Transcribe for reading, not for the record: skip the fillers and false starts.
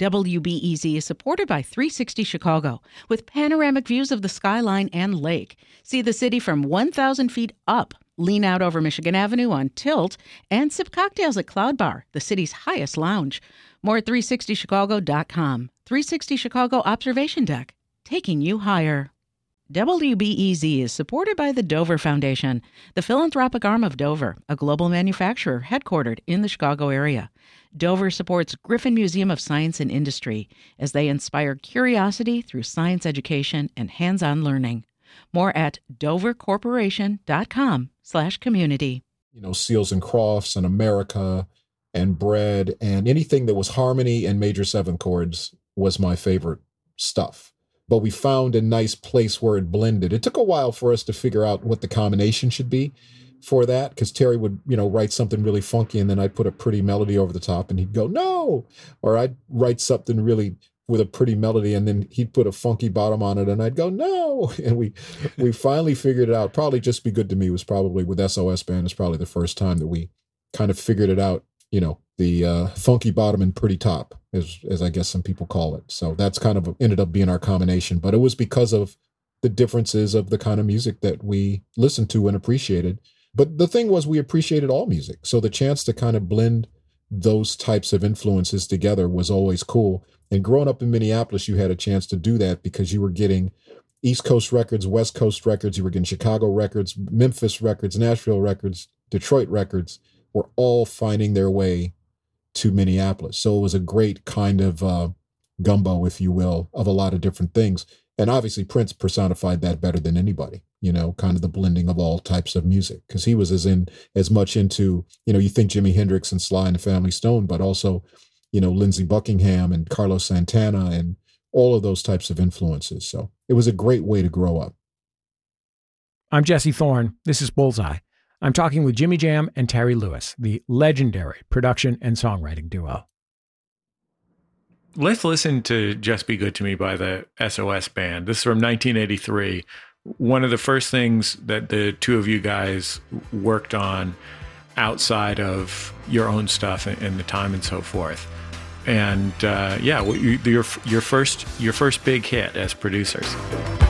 WBEZ is supported by 360 Chicago, with panoramic views of the skyline and lake. See the city from 1,000 feet up. Lean out over Michigan Avenue on Tilt and sip cocktails at Cloud Bar, the city's highest lounge. More at 360chicago.com. 360 Chicago Observation Deck, taking you higher. WBEZ is supported by the Dover Foundation, the philanthropic arm of Dover, a global manufacturer headquartered in the Chicago area. Dover supports Griffin Museum of Science and Industry as they inspire curiosity through science education and hands-on learning. More at dovercorporation.com/community. You know, Seals and Crofts and America and Bread and anything that was harmony and major seventh chords was my favorite stuff. But we found a nice place where it blended. It took a while for us to figure out what the combination should be for that, because Terry would, write something really funky and then I'd put a pretty melody over the top and he'd go, no, or I'd write something really with a pretty melody and then he'd put a funky bottom on it and I'd go, no. And we finally figured it out. Probably Just Be Good to Me was probably with SOS Band is probably the first time that we kind of figured it out, the funky bottom and pretty top, as I guess some people call it. So that's kind of ended up being our combination. But it was because of the differences of the kind of music that we listened to and appreciated. But the thing was, we appreciated all music. So the chance to kind of blend those types of influences together was always cool. And growing up in Minneapolis, you had a chance to do that because you were getting East Coast records, West Coast records, you were getting Chicago records, Memphis records, Nashville records, Detroit records were all finding their way to Minneapolis. So it was a great kind of gumbo, if you will, of a lot of different things. And obviously Prince personified that better than anybody, kind of the blending of all types of music, because he was as much into, you think Jimi Hendrix and Sly and the Family Stone, but also, Lindsey Buckingham and Carlos Santana and all of those types of influences. So it was a great way to grow up. I'm Jesse Thorne. This is Bullseye. I'm talking with Jimmy Jam and Terry Lewis, the legendary production and songwriting duo. Let's listen to Just Be Good to Me by the SOS Band. This is from 1983. One of the first things that the two of you guys worked on outside of your own stuff and the time and so forth. And your first big hit as producers.